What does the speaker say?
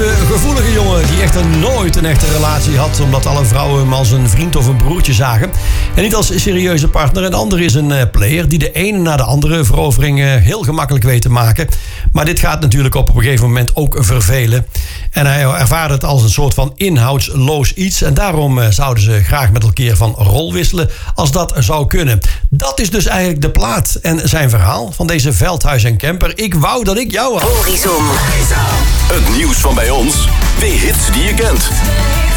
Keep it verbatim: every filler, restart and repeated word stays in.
serieuze, gevoelige jongen die echter nooit een echte relatie had, omdat alle vrouwen hem als een vriend of een broertje zagen. En niet als serieuze partner. En de ander is een uh, player die de ene na de andere verovering uh, heel gemakkelijk weet te maken. Maar dit gaat natuurlijk op een gegeven moment ook vervelen. En hij ervaart het als een soort van inhoudsloos iets. En daarom uh, zouden ze graag met elkaar van rol wisselen als dat zou kunnen. Dat is dus eigenlijk de plaat en zijn verhaal van deze Veldhuis en Kemper. Ik wou dat ik jou had. Horizon. Het nieuws van bij ons. De hits die je kent.